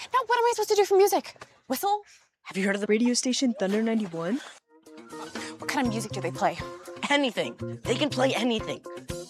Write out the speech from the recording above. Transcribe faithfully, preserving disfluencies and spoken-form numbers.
Now what am I supposed to do for music? Whistle? Have you heard of the radio station Thunder ninety-one? What kind of music do they play? Anything. They can play anything.